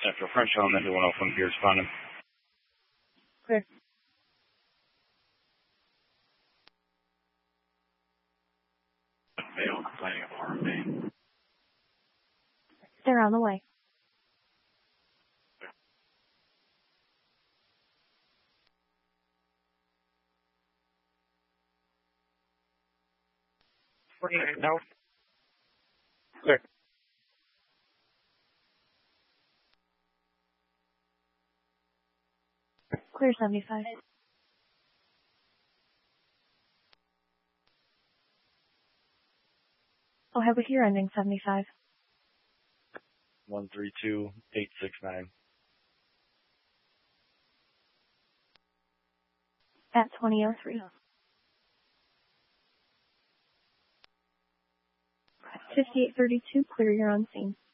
Central French Elementary 101 Pier responding. Clear. Fail, complaining of harm pain. They're on the way. No. Clear. Clear 75. Oh, have we here ending 75? 132869. At 2003. 5832, clear, you're on scene.